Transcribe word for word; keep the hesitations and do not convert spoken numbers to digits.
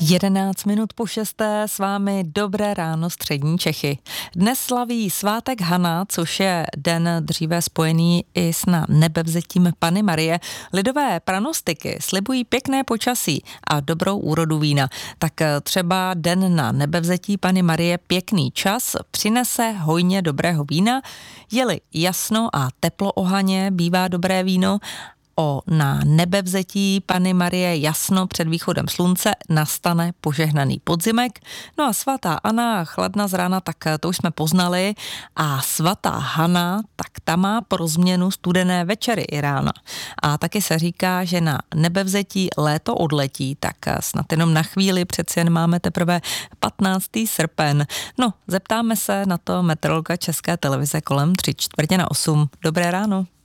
jedenáct minut po šesté s vámi dobré ráno střední Čechy. Dnes slaví svátek Hana, což je den dříve spojený i s na nebevzetím Panny Marie. Lidové pranostiky slibují pěkné počasí a dobrou úrodu vína. Tak třeba den na nebevzetí Panny Marie pěkný čas přinese hojně dobrého vína. Je-li jasno a teplo ohaně, bývá dobré víno. O na nebevzetí Panny Marie jasno před východem slunce nastane požehnaný podzimek. No a svatá Anna chladna z rána, tak to už jsme poznali. A svatá Hana, tak ta má pro změnu studené večery i rána. A taky se říká, že na nebevzetí léto odletí, tak snad jenom na chvíli, přeci jen máme teprve patnáctého srpen. No, zeptáme se na to meteorologa České televize kolem tři čtvrtě na osm. Dobré ráno.